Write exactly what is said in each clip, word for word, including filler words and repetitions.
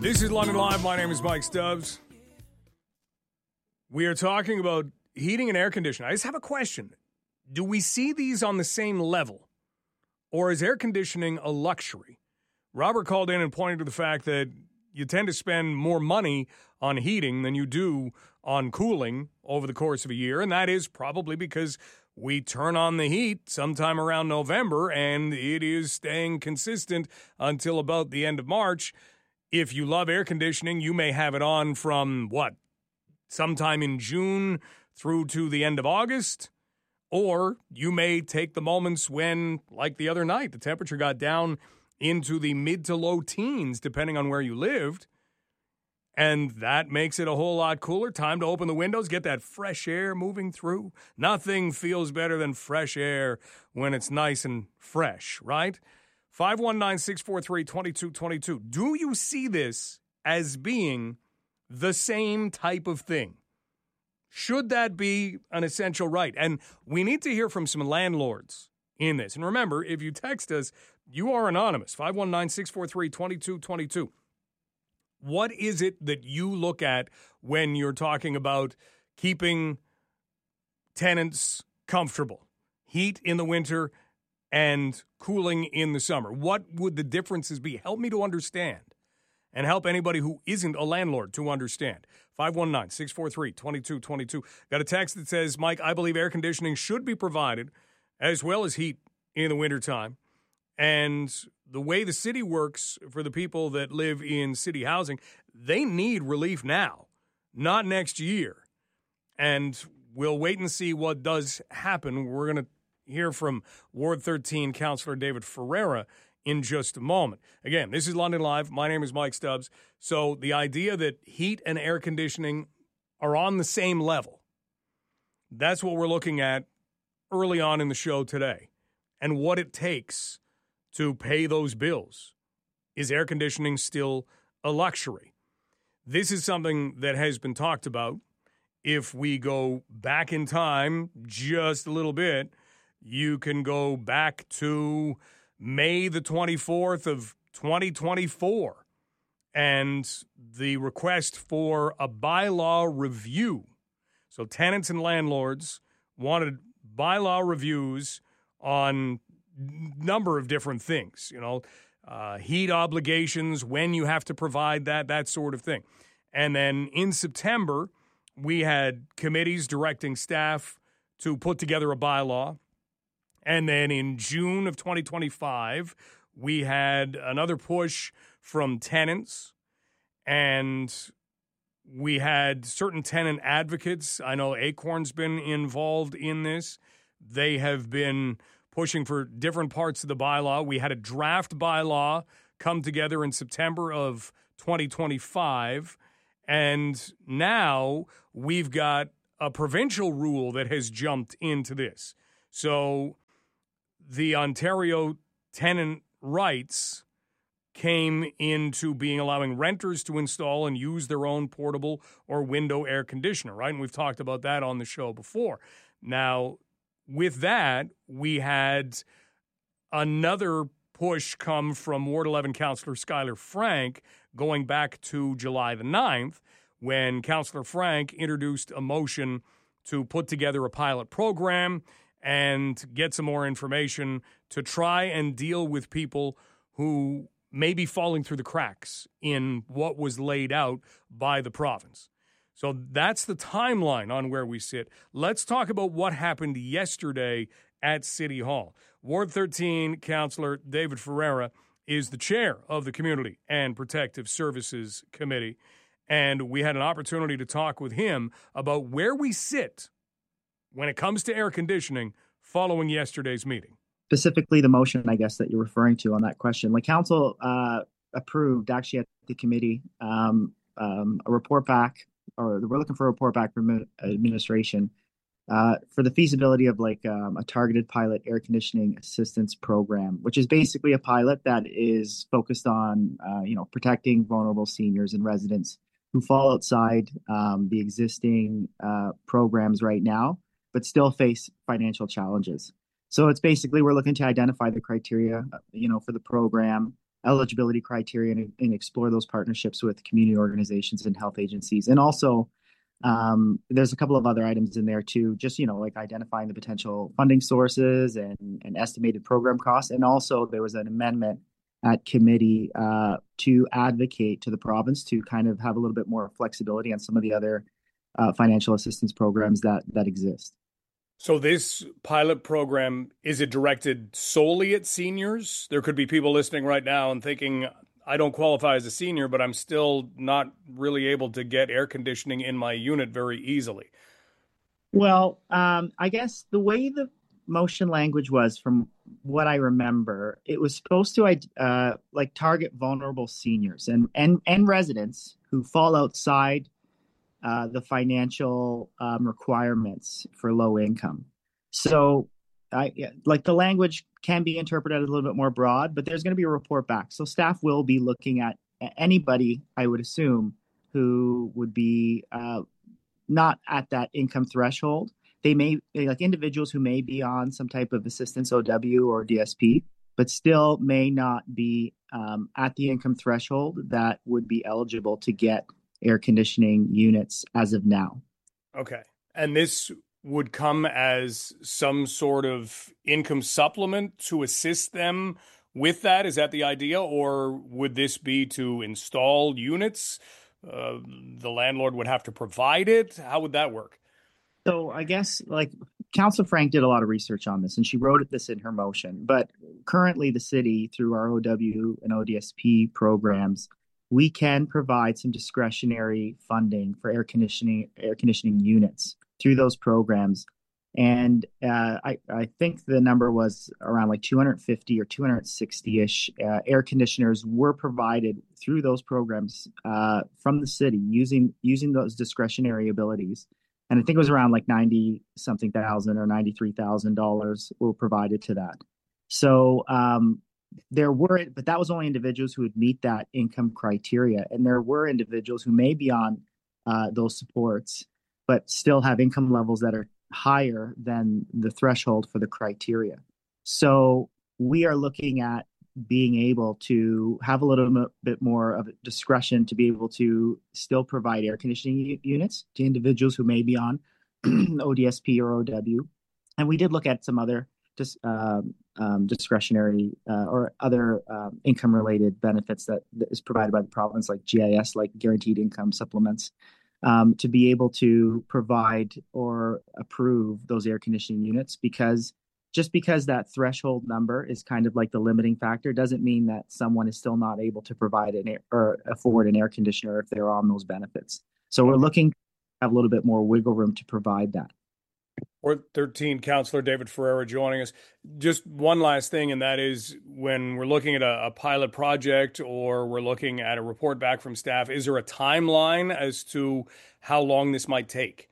This is London Live. My name is Mike Stubbs. We are talking about heating and air conditioning. I just have a question. Do we see these on the same level, or is air conditioning a luxury? Robert called in and pointed to the fact that you tend to spend more money on heating than you do on cooling over the course of a year, and that is probably because we turn on the heat sometime around November, and it is staying consistent until about the end of March. If you love air conditioning, you may have it on from, what, sometime in June through to the end of August, or you may take the moments when, like the other night, the temperature got down into the mid to low teens, depending on where you lived, and that makes it a whole lot cooler. Time to open the windows, get that fresh air moving through. Nothing feels better than fresh air when it's nice and fresh, right? five one nine, six four three, two two two two. Do you see this as being the same type of thing? Should that be an essential right? And we need to hear from some landlords in this. And remember, if you text us, you are anonymous. five one nine, six four three, two two two two. What is it that you look at when you're talking about keeping tenants comfortable? Heat in the winter and cooling in the summer. What would the differences be? Help me to understand, and help anybody who isn't a landlord to understand. five one nine, six four three, two two two two. Got a text that says, Mike, I believe air conditioning should be provided as well as heat in the wintertime. And the way the city works for the people that live in city housing, they need relief now, not next year. And we'll wait and see what does happen. We're going to hear from Ward thirteen Councillor David Ferreira in just a moment. Again, this is London Live. My name is Mike Stubbs. So the idea that heat and air conditioning are on the same level, that's what we're looking at early on in the show today, and what it takes to pay those bills. Is air conditioning still a luxury? This is something that has been talked about. If we go back in time just a little bit, you can go back to May the twenty-fourth of twenty twenty-four and the request for a bylaw review. So tenants and landlords wanted bylaw reviews on number of different things, you know, uh, heat obligations, when you have to provide that, that sort of thing. And then in September, we had committees directing staff to put together a bylaw. And then in June of twenty twenty-five, we had another push from tenants, and we had certain tenant advocates. I know Acorn's been involved in this. They have been pushing for different parts of the bylaw. We had a draft bylaw come together in September of twenty twenty-five, and now we've got a provincial rule that has jumped into this. So the Ontario tenant rights came into being, allowing renters to install and use their own portable or window air conditioner, right? And we've talked about that on the show before. Now, with that, we had another push come from Ward eleven Councillor Skylar Frank going back to July the ninth, when Councillor Frank introduced a motion to put together a pilot program and get some more information to try and deal with people who may be falling through the cracks in what was laid out by the province. So that's the timeline on where we sit. Let's talk about what happened yesterday at City Hall. Ward thirteen Councillor David Ferreira is the chair of the Community and Protective Services Committee, and we had an opportunity to talk with him about where we sit when it comes to air conditioning following yesterday's meeting. Specifically, the motion, I guess, that you're referring to on that question. Like, council uh, approved, actually, at the committee, um, um, a report back, or we're looking for a report back from administration uh, for the feasibility of like um, a targeted pilot air conditioning assistance program, which is basically a pilot that is focused on, uh, you know, protecting vulnerable seniors and residents who fall outside um, the existing uh, programs right now, but still face financial challenges. So it's basically, we're looking to identify the criteria, you know, for the program, eligibility criteria and, and explore those partnerships with community organizations and health agencies. And also, um, there's a couple of other items in there too, just, you know, like identifying the potential funding sources and, and estimated program costs. And also there was an amendment at committee uh, to advocate to the province to kind of have a little bit more flexibility on some of the other uh, financial assistance programs that that exist. So this pilot program, is it directed solely at seniors? There could be people listening right now and thinking, I don't qualify as a senior, but I'm still not really able to get air conditioning in my unit very easily. Well, um, I guess the way the motion language was, from what I remember, it was supposed to uh, like target vulnerable seniors and and and residents who fall outside uh, the financial um, requirements for low income. So, I like the language can be interpreted a little bit more broad, but there's going to be a report back. So staff will be looking at anybody, I would assume, who would be uh, not at that income threshold. They may, like individuals who may be on some type of assistance O W or D S P, but still may not be um, at the income threshold that would be eligible to get air conditioning units as of now. Okay. And this would come as some sort of income supplement to assist them with that? Is that the idea? Or would this be to install units? Uh, the landlord would have to provide it? How would that work? So I guess like Councillor Frank did a lot of research on this and she wrote this in her motion. But currently the city, through our O W and O D S P programs, we can provide some discretionary funding for air conditioning air conditioning units through those programs. And uh, I, I think the number was around like two hundred fifty or two hundred sixty-ish uh, air conditioners were provided through those programs uh, from the city using using those discretionary abilities. And I think it was around like ninety something thousand or ninety-three thousand dollars were provided to that. So um, there were, but that was only individuals who would meet that income criteria. And there were individuals who may be on uh, those supports, but still have income levels that are higher than the threshold for the criteria. So we are looking at being able to have a little bit more of discretion to be able to still provide air conditioning u- units to individuals who may be on O D S P or O W. And we did look at some other dis, um, um, discretionary uh, or other um, income related benefits that, that is provided by the province, like G I S, like guaranteed income supplements, um, to be able to provide or approve those air conditioning units. Because just because that threshold number is kind of like the limiting factor doesn't mean that someone is still not able to provide an air, or afford an air conditioner if they're on those benefits. So we're looking to have a little bit more wiggle room to provide that. Ward thirteen, Councillor David Ferreira joining us. Just one last thing, and that is when we're looking at a, a pilot project or we're looking at a report back from staff, is there a timeline as to how long this might take?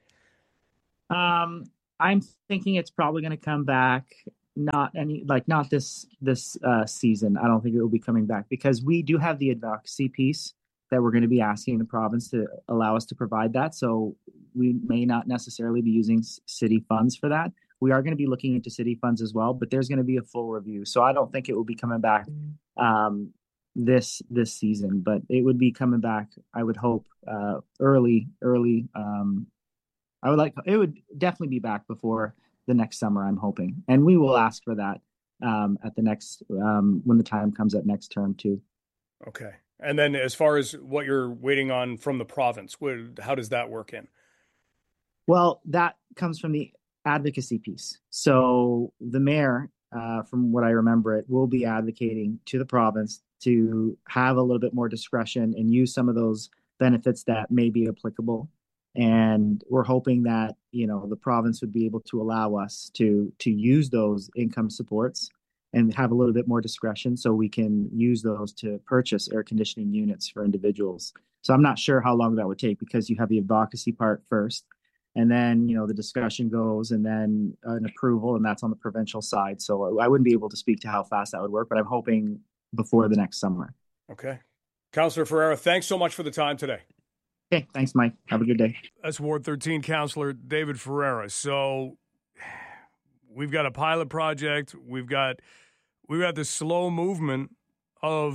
Um, I'm thinking it's probably going to come back. Not any, like not this this uh, season. I don't think it will be coming back because we do have the advocacy piece that we're going to be asking the province to allow us to provide that. So we may not necessarily be using city funds for that. We are going to be looking into city funds as well, but there's going to be a full review. So I don't think it will be coming back um, this this season, but it would be coming back. I would hope uh, early early. Um, I would like it would definitely be back before the next summer, I'm hoping. And we will ask for that um, at the next, um, when the time comes at next term too. Okay. And then as far as what you're waiting on from the province, what, how does that work in? Well, that comes from the advocacy piece. So the mayor, uh, from what I remember, it will be advocating to the province to have a little bit more discretion and use some of those benefits that may be applicable. And we're hoping that, you know, the province would be able to allow us to to use those income supports and have a little bit more discretion so we can use those to purchase air conditioning units for individuals. So I'm not sure how long that would take because you have the advocacy part first, and then, you know, the discussion goes and then an approval, and that's on the provincial side. So I wouldn't be able to speak to how fast that would work, but I'm hoping before the next summer. Okay. Councillor Ferreira, thanks so much for the time today. Okay, thanks, Mike. Have a good day. That's Ward thirteen Councillor David Ferreira. So we've got a pilot project. We've got we've got this slow movement of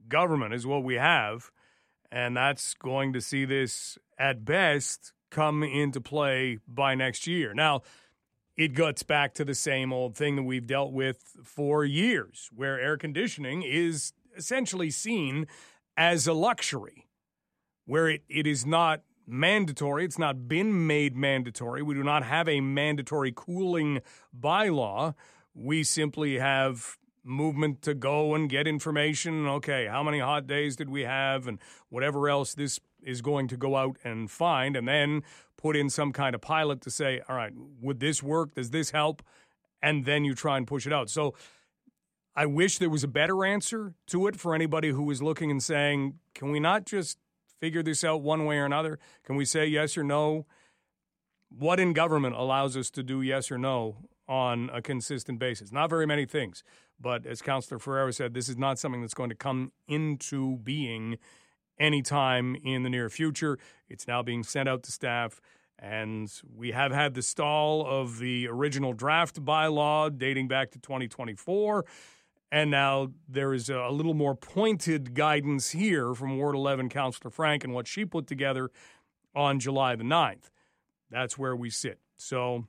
government is what we have, and that's going to see this, at best, come into play by next year. Now, it gets back to the same old thing that we've dealt with for years, where air conditioning is essentially seen as a luxury, where it, it is not mandatory. It's not been made mandatory. We do not have a mandatory cooling bylaw. We simply have movement to go and get information. Okay, how many hot days did we have, and whatever else this is going to go out and find, and then put in some kind of pilot to say, all right, would this work? Does this help? And then you try and push it out. So I wish there was a better answer to it for anybody who was looking and saying, can we not just figure this out one way or another? Can we say yes or no? What in government allows us to do yes or no on a consistent basis? Not very many things. But as Councillor Ferreira said, this is not something that's going to come into being anytime in the near future. It's now being sent out to staff, and we have had the stall of the original draft bylaw dating back to twenty twenty-four, and now there is a little more pointed guidance here from Ward eleven Councillor Frank and what she put together on July the ninth. That's where we sit. So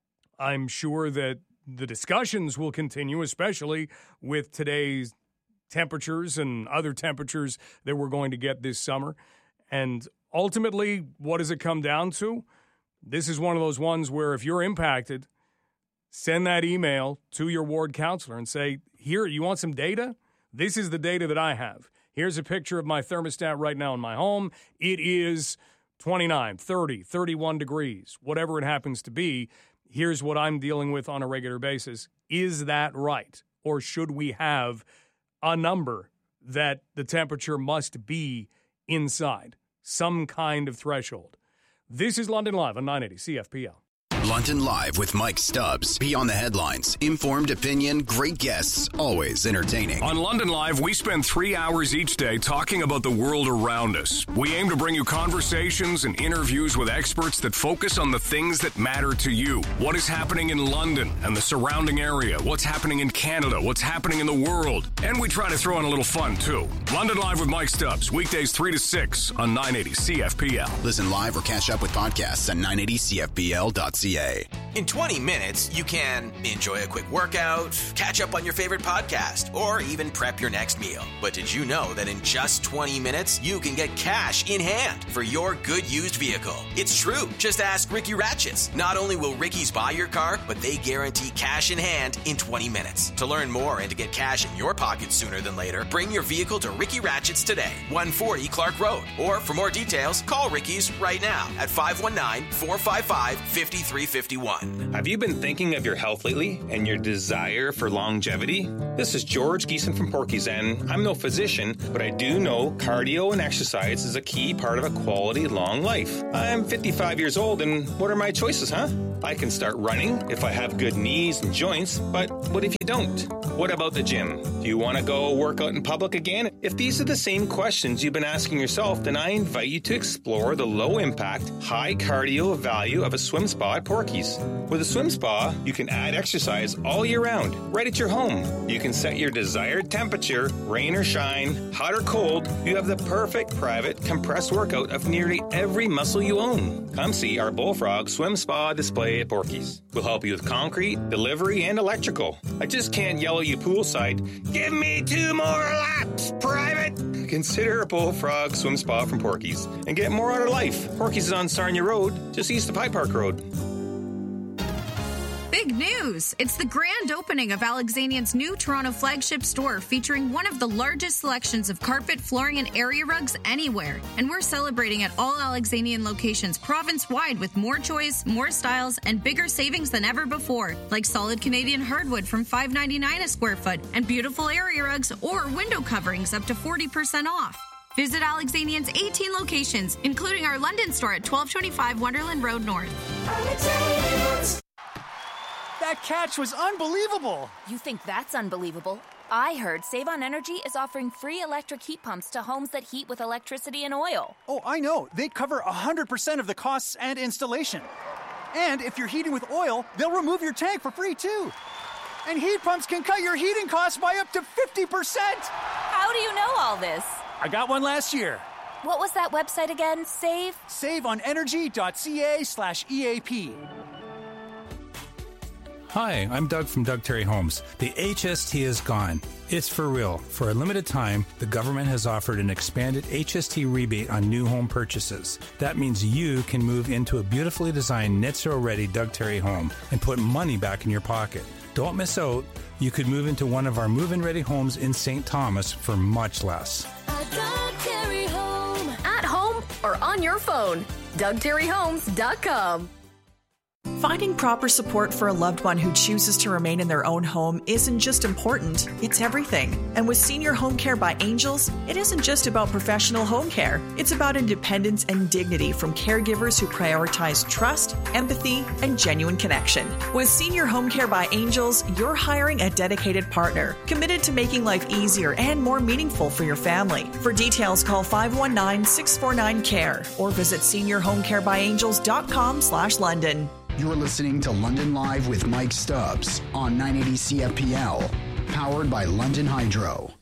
I'm sure that the discussions will continue, especially with today's temperatures and other temperatures that we're going to get this summer. And ultimately, what does it come down to? This is one of those ones where if you're impacted, send that email to your ward councillor and say, here, you want some data? This is the data that I have. Here's a picture of my thermostat right now in my home. It is twenty-nine, thirty, thirty-one degrees, whatever it happens to be. Here's what I'm dealing with on a regular basis. Is that right? Or should we have a number that the temperature must be inside? Some kind of threshold. This is London Live on nine eighty C F P L. London Live with Mike Stubbs. Beyond the headlines. Informed opinion, great guests, always entertaining. On London Live, we spend three hours each day talking about the world around us. We aim to bring you conversations and interviews with experts that focus on the things that matter to you. What is happening in London and the surrounding area? What's happening in Canada? What's happening in the world? And we try to throw in a little fun, too. London Live with Mike Stubbs. Weekdays three to six on nine eighty C F P L. Listen live or catch up with podcasts at nine eighty C F P L dot C A. In twenty minutes, you can enjoy a quick workout, catch up on your favorite podcast, or even prep your next meal. But did you know that in just twenty minutes, you can get cash in hand for your good used vehicle? It's true. Just ask Ricky Ratchets. Not only will Ricky's buy your car, but they guarantee cash in hand in twenty minutes. To learn more and to get cash in your pocket sooner than later, bring your vehicle to Ricky Ratchets today, one forty Clark Road. Or for more details, call Ricky's right now at five one nine, four five five, five three five one. Have you been thinking of your health lately and your desire for longevity? This is George Geeson from Porky's, and I'm no physician, but I do know cardio and exercise is a key part of a quality long life. I'm fifty-five years old, and what are my choices, huh? I can start running if I have good knees and joints, but what if you don't? What about the gym? Do you want to go work out in public again? If these are the same questions you've been asking yourself, then I invite you to explore the low-impact, high-cardio value of a swim spa at Porky's. With a swim spa, you can add exercise all year round, right at your home. You can set your desired temperature, rain or shine, hot or cold. You have the perfect private compressed workout of nearly every muscle you own. Come see our Bullfrog Swim Spa display at Porky's. We'll help you with concrete, delivery, and electrical. I just can't yell at you poolside, give me two more laps, private! Consider a Bullfrog Swim Spa from Porky's and get more out of life. Porky's is on Sarnia Road, just east of High Park Road. Big news! It's the grand opening of Alexanian's new Toronto flagship store featuring one of the largest selections of carpet, flooring, and area rugs anywhere. And we're celebrating at all Alexanian locations province-wide with more choice, more styles, and bigger savings than ever before, like solid Canadian hardwood from five ninety-nine a square foot and beautiful area rugs or window coverings up to forty percent off. Visit Alexanian's eighteen locations, including our London store at twelve twenty-five Wonderland Road North. Alexanians. That catch was unbelievable! You think that's unbelievable? I heard Save On Energy is offering free electric heat pumps to homes that heat with electricity and oil. Oh, I know. They cover one hundred percent of the costs and installation. And if you're heating with oil, they'll remove your tank for free, too. And heat pumps can cut your heating costs by up to fifty percent! How do you know all this? I got one last year. What was that website again? Save? SaveOnEnergy.ca slash EAP. Hi, I'm Doug from Doug Terry Homes. The H S T is gone. It's for real. For a limited time, the government has offered an expanded H S T rebate on new home purchases. That means you can move into a beautifully designed net zero ready Doug Terry home and put money back in your pocket. Don't miss out. You could move into one of our move-in ready homes in Saint Thomas for much less. A Doug Terry home. At home or on your phone. Doug Terry Homes dot com. Finding proper support for a loved one who chooses to remain in their own home isn't just important, it's everything. And with Senior Home Care by Angels, it isn't just about professional home care. It's about independence and dignity from caregivers who prioritize trust, empathy, and genuine connection. With Senior Home Care by Angels, you're hiring a dedicated partner, committed to making life easier and more meaningful for your family. For details, call five one nine, six four nine, C A R E or visit senior home care by angels dot com slash London. You're listening to London Live with Mike Stubbs on nine eighty C F P L, powered by London Hydro.